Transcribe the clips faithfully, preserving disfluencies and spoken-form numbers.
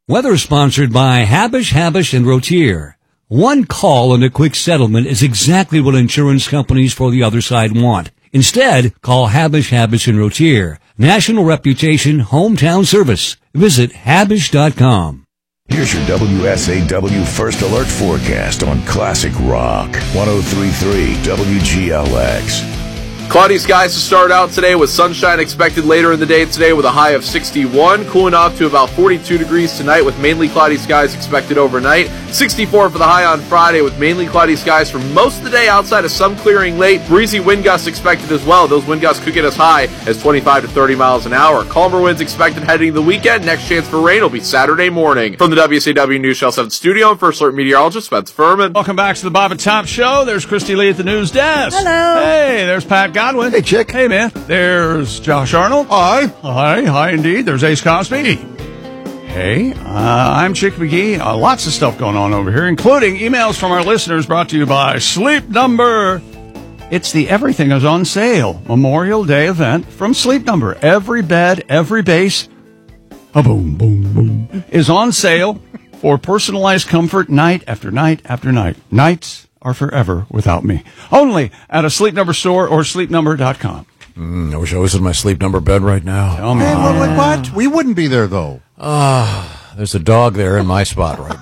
Weather sponsored by Habish, Habish, and Rotier. One call and a quick settlement is exactly what insurance companies for the other side want. Instead, call Habish, Habish, and Rotier. National reputation, hometown service. Visit Habish dot com. Here's your W S A W First Alert forecast on Classic Rock. one oh three point three W G L X. Cloudy skies to start out today with sunshine expected later in the day today with a high of sixty-one, cooling off to about forty-two degrees tonight with mainly cloudy skies expected overnight. sixty-four for the high on Friday with mainly cloudy skies for most of the day outside of some clearing late. Breezy wind gusts expected as well. Those wind gusts could get as high as twenty-five to thirty miles an hour. Calmer winds expected heading into the weekend. Next chance for rain will be Saturday morning. From the W S A W News Channel seven studio, I'm First Alert meteorologist Spencer Furman. Welcome back to the Bob and Tom Show. There's Christy Lee at the news desk. Hello. Hey, there's Pat Godwin. Hey, Chick. Hey, man. There's Josh Arnold. Hi. Hi, hi indeed. There's Ace Cosby. Hey, uh, I'm Chick McGee. Uh, lots of stuff going on over here, including emails from our listeners brought to you by Sleep Number. It's the Everything is on Sale Memorial Day event from Sleep Number. Every bed, every base, a boom, boom, boom, is on sale for personalized comfort night after night after night. Nights are forever without me. Only at a Sleep Number store or sleep number dot com. Mm, I wish I was in my Sleep Number bed right now. Tell me. Hey, what, what, what? We wouldn't be there, though. Ah, there's a dog there in my spot right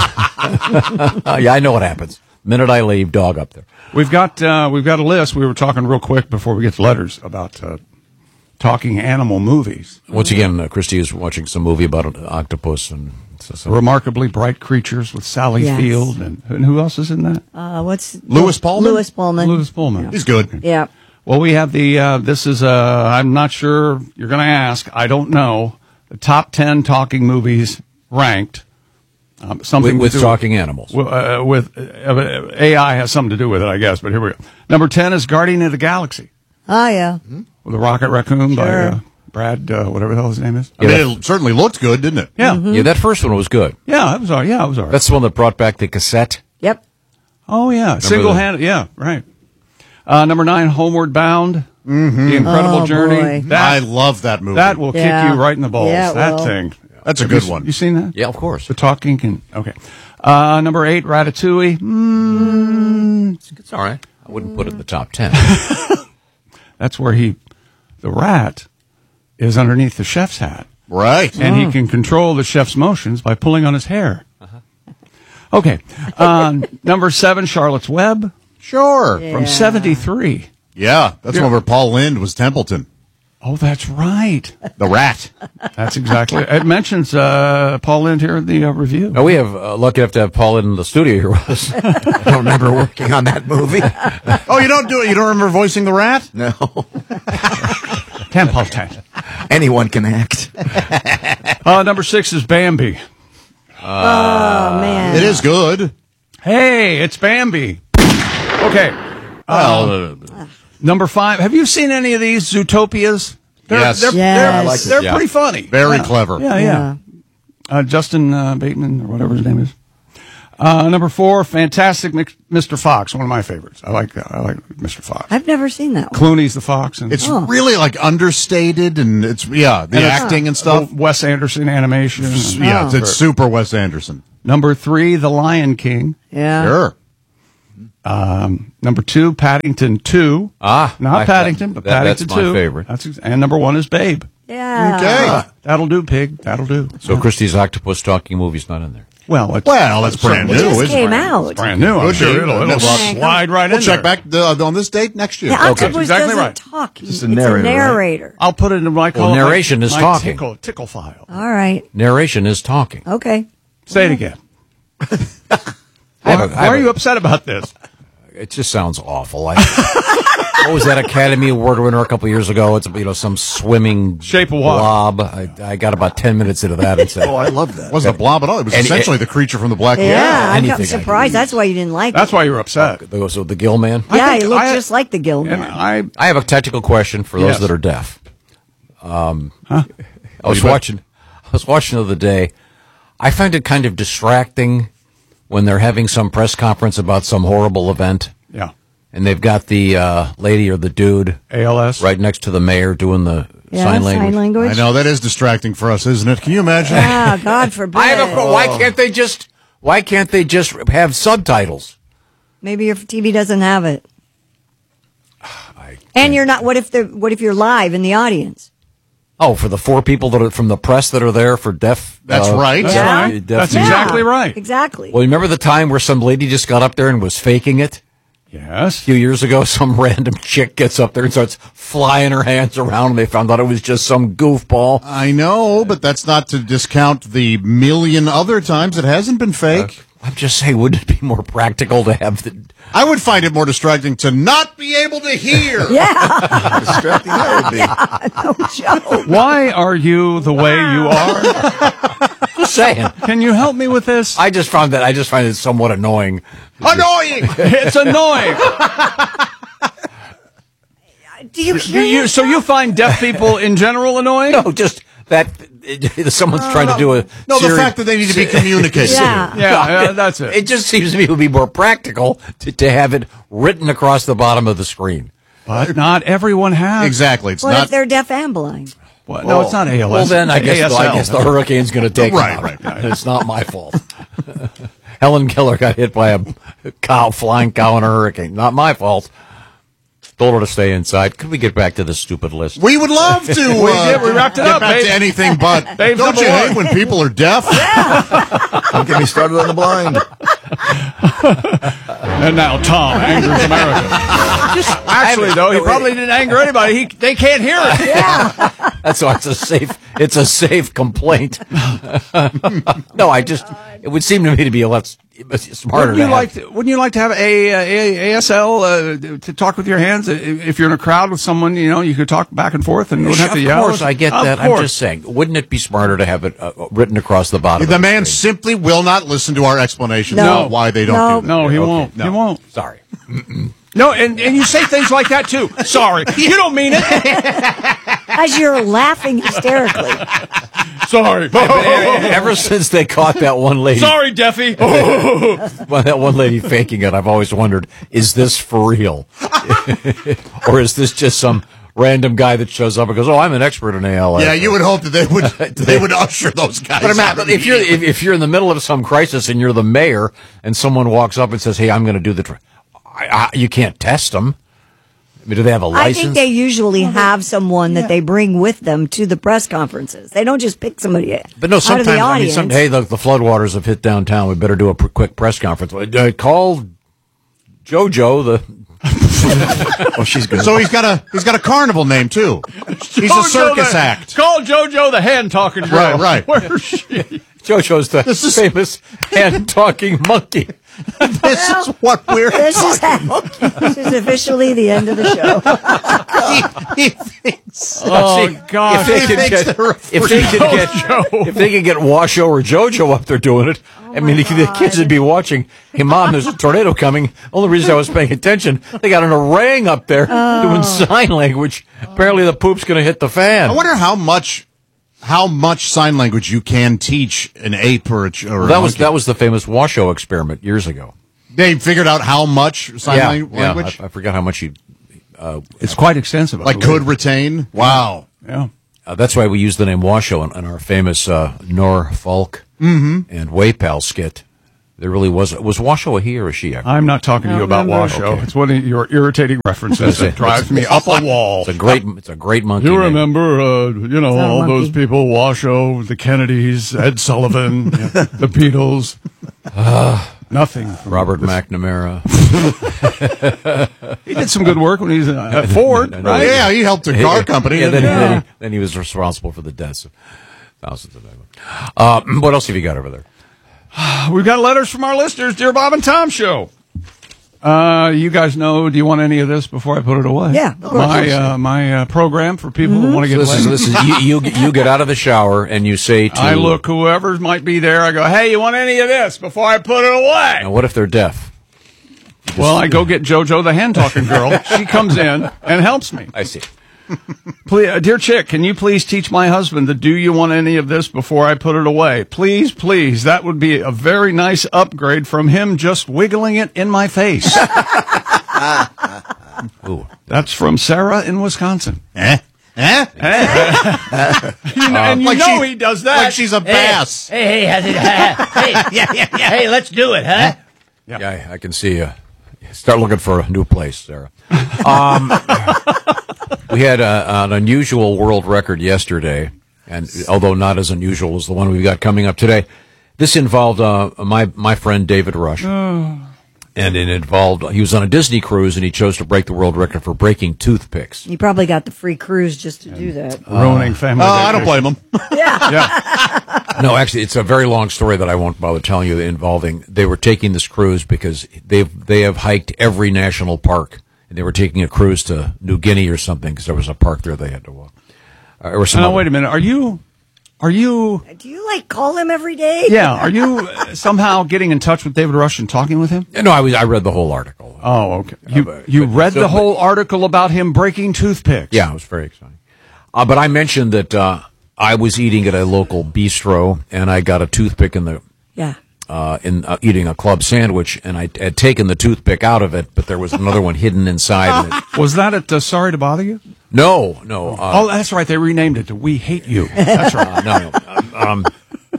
now. Yeah, I know what happens. Minute I leave, dog up there. We've got uh, we've got a list. We were talking real quick before we get to letters about uh, talking animal movies. Once again, uh, Christy is watching some movie about an octopus and so, so. Remarkably Bright Creatures with Sally Yes. Field. And, and who else is in that? Uh, what's Louis Pullman? Louis Pullman. Louis Pullman. He's good. Yeah. Well, we have the, uh, this is, uh, I'm not sure you're going to ask. I don't know. The top ten talking movies ranked. Um, something With, with to do talking animals. With, uh, with uh, A I has something to do with it, I guess. But here we go. Number ten is Guardian of the Galaxy. Oh, yeah. With the Rocket Raccoon by Sure. uh, Brad, uh, whatever the hell his name is. I mean, it certainly looked good, didn't it? Yeah. Mm-hmm. Yeah, that first one was good. Yeah, it was all right. Yeah, it was all right. That's the one that brought back the cassette. Yep. Oh, yeah. Single-handed. Yeah, right. Uh, number nine, Homeward Bound. Mm-hmm. The Incredible Oh, Journey. boy. That, I love that movie. that will Yeah. kick you right in the balls. Yeah, it that will. thing. That's a Have good you, one. You seen that? Yeah, of course. The talking can. Okay. Uh, number eight, Ratatouille. Mm, It's all right. I wouldn't put it in the top ten. that's where he, the rat, is underneath the chef's hat. Right. And he can control the chef's motions by pulling on his hair. Okay. Uh, number seven, Charlotte's Web Sure. Yeah. from seventy-three. Yeah, that's Yeah. one where Paul Lynde was Templeton, Oh, that's right. the rat. That's exactly. It mentions uh, Paul Lynde here in the uh, review. Now, we have uh, lucky enough to have Paul in the studio here with us. I don't remember working on that movie. Oh, you don't do it? You don't remember voicing the rat? No. Templeton. Anyone can act. Uh, number six is Bambi. Oh, man. It is good. Hey, it's Bambi. Okay. Well, Uh, number five. Have you seen any of these Zootopias? They're, Yes. They're, Yes. they're, I like it, they're yeah. pretty funny. very yeah. clever. Yeah, yeah. Uh, Justin uh, Bateman, or whatever his name is. Uh, number four, Fantastic Mc- Mister Fox, one of my favorites. I like I like Mister Fox. I've never seen that one. Clooney's the Fox. And, It's Oh. really like understated, and it's yeah, the And it's- acting and stuff. Wes Anderson animation. Yeah, Oh. it's, it's super Wes Anderson. Number three, The Lion King. Yeah. Sure. Um, number two, Paddington two. Ah, Not I- Paddington, but that- that's Paddington my two. favorite. That's ex- and number one is Babe. Yeah. Okay. That'll do, pig. That'll do. So Christie's Octopus Talking movie's not in there. Well, it's, Well, that's brand It new, just isn't came it? out. brand new. I'm Good sure deal. it'll, it'll Well, slide right We'll in check there. back uh, on this date next year. The Okay. octopus Exactly doesn't right. talk. It's a It's narrator, a right? narrator. I'll put it in my call. Well, narration my, is my talking. Tickle, tickle file. All right. Narration is talking. Okay. Say it again. I Why, have a- I why have are a- you upset about this? It just sounds awful. Like, what was that Academy Award winner a couple years ago? It's you know some swimming Shape of Water. blob. I, I got about ten minutes into that and said, Oh, I love that. It wasn't a blob at all. It was And- essentially the creature from the Black Lagoon. Yeah. I'm anything I not can surprised. eat. That's why you didn't like That's it. why you're upset. "The- so the Gill Man." Yeah, think he looked I- just like the Gill And Man. I, I have a technical question for those Yes. that are deaf. Um, Huh? I was you bet. watching. I was watching the other day. I find it kind of distracting when they're having some press conference about some horrible event, yeah. and they've got the uh, lady or the dude A L S. right next to the mayor doing the Yeah, sign language. Sign language. I know that is distracting for us, isn't it? Can you imagine? Ah, God forbid. I have a, why can't they just why can't they just have subtitles? Maybe your T V doesn't have it. And you're not. What if the? What if you're live in the audience? Oh, for the four people that are from the press that are there for deaf. That's uh, right. That's Yeah. right. Deaf That's music. exactly right. Exactly. Well, remember the time where some lady just got up there and was faking it? Yes. A few years ago, some random chick gets up there and starts flying her hands around, and they found out it was just some goofball. I know, but that's not to discount the million other times it hasn't been fake. I'm just saying, wouldn't it be more practical to have the... I would find it more distracting to not be able to hear. Yeah. Distracting that would be. No joke. Why are you the way you are? Just saying. Can you help me with this? I just found that, I just find it somewhat annoying. Annoying. It's annoying. Do you Do hear you, so you find deaf people in general annoying? No, just that uh, someone's trying to do a... No, the seri- fact that they need to be communicated. Yeah. Yeah, yeah, that's it. It just seems to me it would be more practical to, to have it written across the bottom of the screen. But not everyone has. Exactly. It's What not. if they're deaf and blind? Well, no, it's not A L S. Well, then I It's guess, A S L. I guess the hurricane's going to take Right, it out. right, right. And it's not my fault. Helen Keller got hit by a cow, flying cow in a hurricane. Not my fault. Told her to stay inside. Could we get back to this stupid list? We would love to. We uh, did. We wrapped it get up, back babe. to anything but. Babe, Don't number you one. hate when people are deaf? Don't get me started on the blind. And now Tom angers America. Actually, though, he probably didn't anger anybody. He, they can't hear it. That's why it's a safe. It's a safe complaint. No, I just. It would seem to me to be a lot smarter. Wouldn't you to like? have- To, wouldn't you like to have a, a, A S L uh, to talk with your hands? If you're in a crowd with someone, you know, you could talk back and forth and wouldn't have to Of yell. course, I get Of that. course. I'm just saying, wouldn't it be smarter to have it uh, written across the bottom? The of man screen? simply will not listen to our explanations No. of why they don't No. do that. No, he Okay, won't. no. He won't. Sorry. No, and, and you say things like that too. Sorry, you don't mean it. As you're laughing hysterically. Sorry. Ever since they caught that one lady, Sorry, Deffy. well, that one lady faking it, I've always wondered: is this for real, or is this just some random guy that shows up and goes, "Oh, I'm an expert in A L S"? Yeah, you would hope that they would they would usher those guys. But, I'm out not, if you're if, if you're in the middle of some crisis and you're the mayor and someone walks up and says, "Hey, I'm going to do the," tr-, I, I, you can't test them. I mean, do they have a I license? think they usually have someone that they bring with them to the press conferences. They don't just pick somebody But no, out of sometimes the I mean, audience. some, hey, the, the floodwaters have hit downtown. We better do a pr- quick press conference. Uh, call JoJo the. Oh, she's good. So he's got a he's got a carnival name too. He's a JoJo circus the- act. Call JoJo the hand talking girl. Right, right. Where's she? JoJo's the famous hand talking monkey. This is what we're. This is, this is officially the end of the show. he, he thinks. Oh, See, gosh. If they He could thinks get, they're if they could get, JoJo. if they could get Washo or JoJo up there doing it, I mean, the, the kids would be watching. Hey, Mom, there's a tornado coming. Only reason I was paying attention, they got an orang up there doing sign language. Apparently, the poop's going to hit the fan. I wonder how much how much sign language you can teach an ape or a. ch- Or a that was monkey. that was the famous Washo experiment years ago. They figured out how much sign yeah, lang- yeah, language I, I forgot how much he. It's quite extensive. I like believe. could retain. Wow. Yeah. Uh, that's why we use the name Washo in, in our famous uh, Norfolk and Waypal skit. There really was was Washo a he or a she? I I'm not talking to you about remember. Washo. Okay. It's one of your irritating references that drives me up a wall. It's a great, it's a great monkey. You name. remember, uh, you know, not a all monkey. those people, Washo, the Kennedys, Ed Sullivan, the Beatles. Nothing. from Robert this- McNamara. He did some good work when he was at Ford, I know. right? Yeah, he helped a car company. Yeah, then, didn't he? Then, he, then he was responsible for the deaths of thousands of them. Uh, what else have you got over there? We've got letters from our listeners, Dear Bob and Tom Show. Uh, you guys know, do you want any of this before I put it away? Yeah, of course. My, uh, my uh, program for people who want to get This is, laid. this is you, you. You get out of the shower and you say to. I look whoever might be there. I go, hey, you want any of this before I put it away? Now, what if they're deaf? Well, I go get JoJo, the hand talking girl. She comes in and helps me. I see. Please, uh, dear Chick, can you please teach my husband the do you want any of this before I put it away? Please, please. That would be a very nice upgrade from him just wiggling it in my face. Ooh. That's from Sarah in Wisconsin. Eh? Eh? You know, and you Like know she- he does that. Like she's a bass. Hey, hey, how's it? hey, yeah, yeah, yeah. hey, let's do it, huh? Yeah, I can see you. Start looking for a new place, Sarah. Um, we had a, an unusual world record yesterday, and although not as unusual as the one we've got coming up today, this involved uh, my my friend David Rush, and it involved he was on a Disney cruise and he chose to break the world record for breaking toothpicks. You probably got the free cruise just to do that. Ruining family. Oh, I don't blame him. No, actually, it's a very long story that I won't bother telling you. Involving they were taking this cruise because they've they have hiked every national park, and they were taking a cruise to New Guinea or something because there was a park there they had to walk. Uh, or some Now, other- wait a minute. Are you, are you, Do you like call him every day? yeah, are you uh, somehow getting in touch with David Rush and talking with him? No, I was I read the whole article. Oh, okay. You, but- you but- read so- the whole article about him breaking toothpicks? Yeah, it was very exciting. Uh, but I mentioned that uh, I was eating at a local bistro, and I got a toothpick in the Yeah. uh, in uh, eating a club sandwich, and I had taken the toothpick out of it, but there was another one hidden inside. And it, Was that at uh, Sorry to Bother You? no, no, uh, Oh, that's right. They renamed it to We Hate You. That's right. uh, no, no. Um,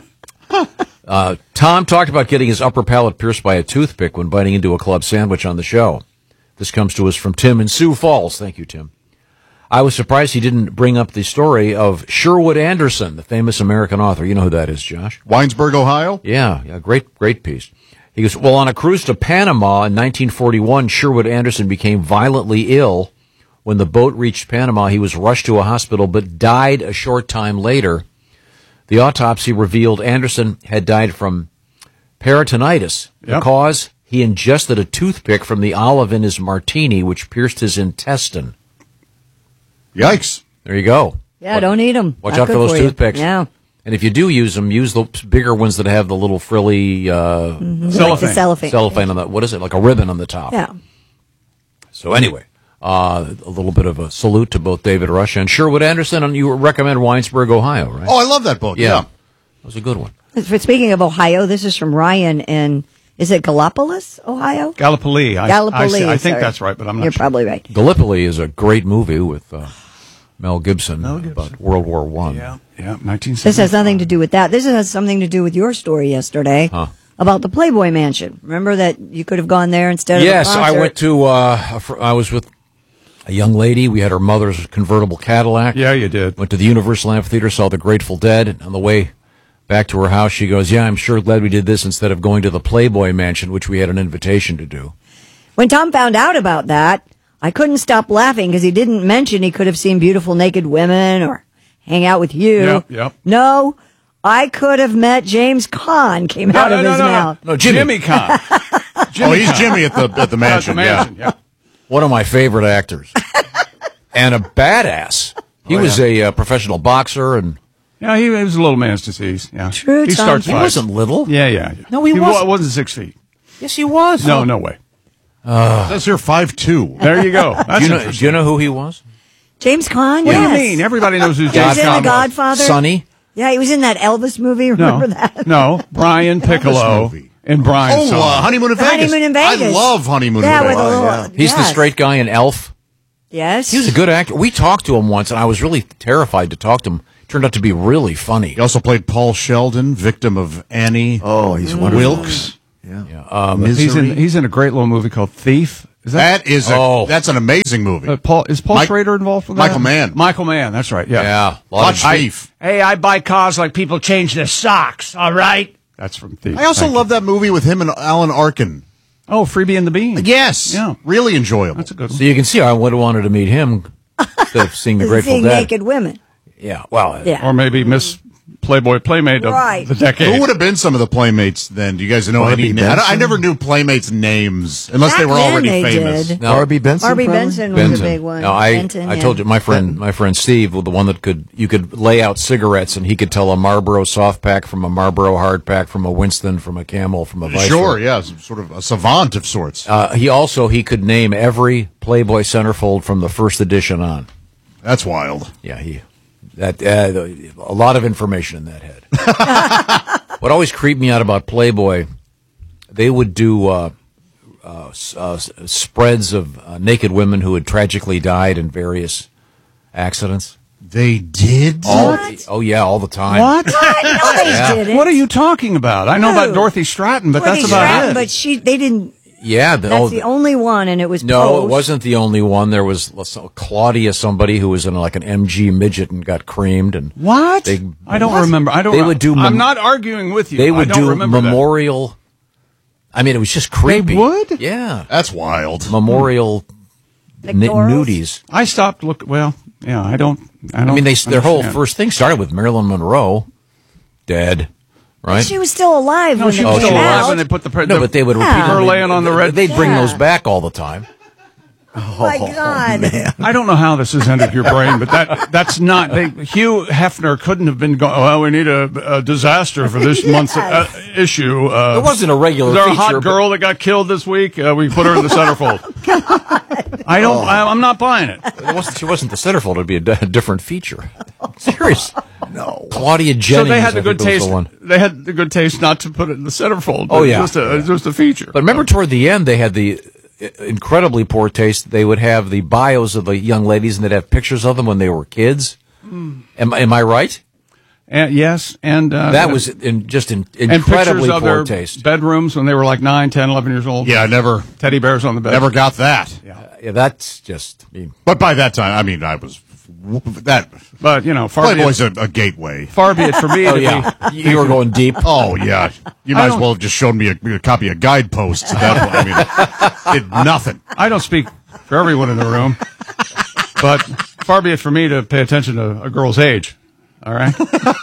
uh, Tom talked about getting his upper palate pierced by a toothpick when biting into a club sandwich on the show. This comes to us from Tim in Sioux Falls. Thank you, Tim. I was surprised he didn't bring up the story of Sherwood Anderson, the famous American author. You know who that is, Josh? Winesburg, Ohio? Yeah, yeah, great, great piece. He goes, well, on a cruise to Panama in nineteen forty-one, Sherwood Anderson became violently ill. When the boat reached Panama, he was rushed to a hospital, but died a short time later. The autopsy revealed Anderson had died from peritonitis. The Yep. cause, he ingested a toothpick from the olive in his martini, which pierced his intestine. Yikes. There you go. Yeah, don't eat them. Watch out for those toothpicks. Yeah. And if you do use them, use the bigger ones that have the little frilly uh, Like the Cellophane. cellophane. cellophane on the, what is it, like a ribbon on the top. Yeah. So anyway, uh, a little bit of a salute to both David Rush and Sherwood Anderson, and you recommend Winesburg, Ohio, right? Oh, I love that book. Yeah. That was a good one. For speaking of Ohio, this is from Ryan in, is it Gallipolis, Ohio? Gallipoli. I, Gallipoli. I, I think sorry. that's right, but I'm not You're sure. probably right. Gallipoli is a great movie with uh, Mel Gibson, about World War One. Yeah, yeah, nineteen seventy. This has nothing to do with that. This has something to do with your story yesterday Huh. about the Playboy Mansion. Remember that you could have gone there instead Yes, of the I concert? went to. Uh, a fr- I was with a young lady. We had her mother's convertible Cadillac. Yeah, you did. Went to the Universal Amphitheater, saw the Grateful Dead. And on the way back to her house, she goes, "Yeah, I'm sure glad we did this instead of going to the Playboy Mansion, which we had an invitation to do." When Tom found out about that, I couldn't stop laughing because he didn't mention he could have seen beautiful naked women or hang out with you. Yep, yep. No, I could have met James Caan came out no, of no, his no, no. mouth. No, Jimmy. Jimmy Kahn. Oh, he's Jimmy at the at the mansion. At the mansion, yeah. One of my favorite actors, and a badass. He Oh, was yeah. a uh, professional boxer, and Yeah, he, he was a little man's disease. Yeah, True, He Tom. starts He he fights. wasn't little. Yeah, yeah, yeah. No, he wa- wasn't. wasn't six feet. Yes, he was. No, no way. Yeah. That's here five two. There you go. That's Do you, know, interesting. do you know who he was? James Caan, What yes. do you mean? Everybody knows who He was James in Caan The was. Godfather. Sonny. Yeah, he was in that Elvis movie. Remember No, that? no. Brian Piccolo movie. and Brian. Oh, Song. uh, Honeymoon in The Vegas. Honeymoon in Vegas. I love Honeymoon yeah, in with Vegas. a little, yeah. He's the yes. straight guy in Elf. Yes. He was a good actor. We talked to him once, and I was really terrified to talk to him. Turned out to be really funny. He also played Paul Sheldon, victim of Annie Oh, he's wonderful. Wilkes. Yeah. Um, He's in. Misery. He's in a great little movie called Thief. Is that? That is a, Oh. that's an amazing movie. Uh, Paul is Paul Mike- Schrader involved with that? Michael Mann. Michael Mann. That's right. Yeah. yeah, a lot Watch of- Thief. Hey, I buy cars like people change their socks, all right? That's from Thief. I also Thank love that movie with him and Alan Arkin. you. Oh, Freebie and the Bean. Yes. Yeah. Really enjoyable. That's a good one. So you can see I would have wanted to meet him instead of seeing the Grateful Seeing Dead. naked women. Yeah, well, Yeah. Or maybe Miss Playboy Playmate of Right. the decade. Who would have been some of the Playmates then? Do you guys know Barbie any? I, don't- I Benson? never knew Playmates' names unless Back they were then already they famous. did. No. Barbie Benson. Barbie probably? Benson was Benton. a big one. No, I Benton, I yeah. told you my friend my friend Steve was the one that could you could lay out cigarettes and he could tell a Marlboro soft pack from a Marlboro hard pack from a Winston from a Camel from a Vice. Sure, yeah, some sort of a savant of sorts. Uh, he also he could name every Playboy centerfold from the first edition on. That's wild. Yeah, he that uh, a lot of information in that head. What always creeped me out about Playboy, they would do uh, uh, s- uh, s- spreads of uh, naked women who had tragically died in various accidents. They did? All, oh, yeah, all the time. What? No, they Yeah. didn't. What are you talking about? I know Who? about Dorothy Stratton, but Dorothy that's about Stratton, it. But she, they didn't. Yeah. The, That's oh, the only one, and it was No, Post. it wasn't the only one. There was Claudia, somebody who was in like an M G midget and got creamed. And What? They, I don't what? remember. I don't. They would do. I'm mem- not arguing with you. They I would don't do remember that. memorial. I mean, it was just creepy. They would? Yeah. That's wild. Memorial n- Pictorials? nudies. I stopped look. Well, yeah, I don't. I don't. I mean, they their whole understand. first thing started with Marilyn Monroe, dead, right? She was still alive No, when she it was Oh, still came she was. alive out. when they put the. Pre- no, the but they would Yeah. repeat her them. laying on the red. They'd bring Yeah. those back all the time. Oh, my God. I don't know how this has entered your brain, but that that's not. They, Hugh Hefner couldn't have been going. Well, we need a, a disaster for this Yes. month's uh, issue. Uh, It wasn't a regular Is there a feature, hot but- girl that got killed this week? Uh, we put her in the centerfold. I don't. I, I'm not buying it. It wasn't, she wasn't the centerfold. It'd be a, d- a different feature. Serious. No. Claudia So Jennings. they had the I good think, was taste. the one. They had the good taste not to put it in the centerfold. Oh, but yeah. just a, just a feature. But remember, toward the end, they had the uh, incredibly poor taste. They would have the bios of the young ladies, and they'd have pictures of them when they were kids. Hmm. Am, am I right? And, yes, and uh, That was in, just in, and incredibly pictures of poor their taste. bedrooms when they were like nine, ten, eleven years old. Yeah, I never, Teddy bears on the bed. never got that. Yeah, that's just. I mean, But by that time, I mean, I was that. But you know, far be, Playboy's it, a, a gateway. far be it for me oh to yeah, be. you were going deep. Oh yeah, you I might as don't- well have just shown me a, a copy of Guideposts at that point. I mean, did nothing. I don't speak for everyone in the room, but far be it for me to pay attention to a girl's age. All right,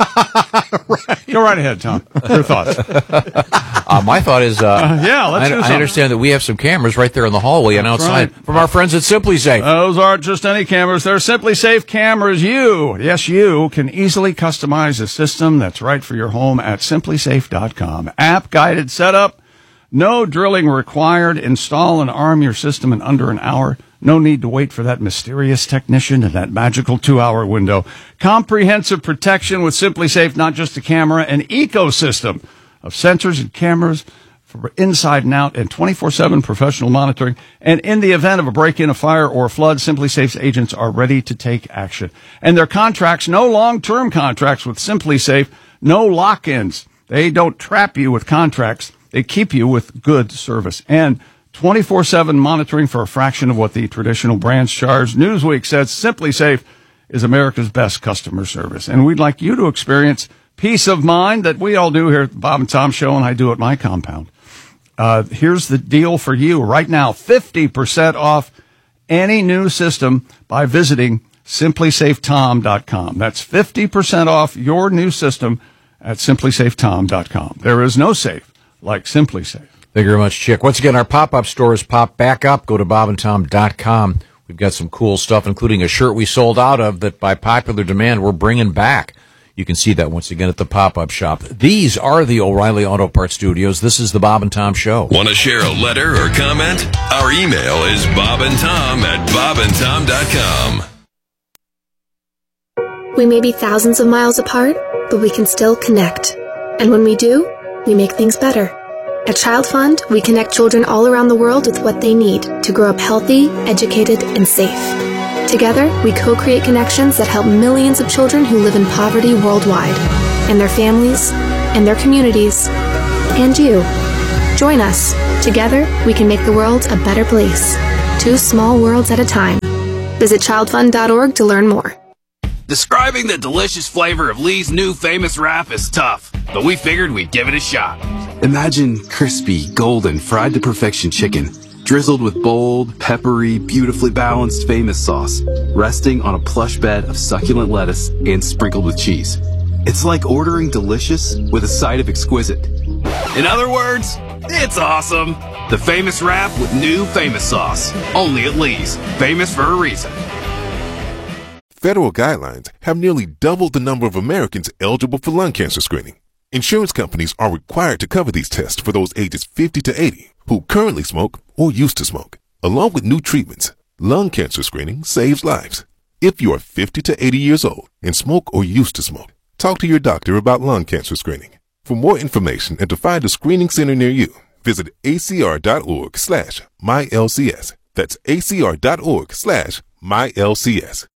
right. Go right ahead, Tom. Your thoughts? Uh, my thought is, uh, yeah, let's I, do I something. understand that we have some cameras right there in the hallway and outside right. from our friends at Simply Safe. Those aren't just any cameras. They're Simply Safe cameras. You, yes, you can easily customize a system that's right for your home at simply safe dot com. App guided setup. No drilling required. Install and arm your system in under an hour. No need to wait for that mysterious technician in that magical two-hour window. Comprehensive protection with Simply Safe, not just a camera, an ecosystem of sensors and cameras for inside and out and twenty-four seven professional monitoring. And in the event of a break-in, a fire, or a flood, Simply Safe's agents are ready to take action. And their contracts, no long-term contracts with Simply Safe, no lock-ins. They don't trap you with contracts. They keep you with good service. And twenty-four seven monitoring for a fraction of what the traditional brands charge. Newsweek says Simply Safe is America's best customer service. And we'd like you to experience peace of mind that we all do here at the Bob and Tom Show, and I do at my compound. Uh, here's the deal for you right now. fifty percent off any new system by visiting simply safe tom dot com. That's fifty percent off your new system at simply safe tom dot com. There is no safe like Simply Safe. Thank you very much, Chick. Once again, our pop-up stores pop back up. Go to bob and tom dot com. We've got some cool stuff, including a shirt we sold out of that by popular demand we're bringing back. You can see that once again at the pop-up shop. These are the O'Reilly Auto Parts Studios. This is the Bob and Tom Show. Want to share a letter or comment? Our email is bob and tom at bob and tom dot com. We may be thousands of miles apart, but we can still connect. And when we do, we make things better. At Child Fund, we connect children all around the world with what they need to grow up healthy, educated, and safe. Together, we co-create connections that help millions of children who live in poverty worldwide, and their families, and their communities, and you. Join us. Together, we can make the world a better place. Two small worlds at a time. Visit child fund dot org to learn more. Describing the delicious flavor of Lee's new famous wrap is tough, but we figured we'd give it a shot. Imagine crispy, golden, fried to perfection chicken, drizzled with bold, peppery, beautifully balanced famous sauce, resting on a plush bed of succulent lettuce and sprinkled with cheese. It's like ordering delicious with a side of exquisite. In other words, it's awesome. The famous wrap with new famous sauce. Only at Lee's. Famous for a reason. Federal guidelines have nearly doubled the number of Americans eligible for lung cancer screening. Insurance companies are required to cover these tests for those ages fifty to eighty who currently smoke or used to smoke. Along with new treatments, lung cancer screening saves lives. If you are fifty to eighty years old and smoke or used to smoke, talk to your doctor about lung cancer screening. For more information and to find a screening center near you, visit acr.org slash MyLCS. That's acr.org slash MyLCS.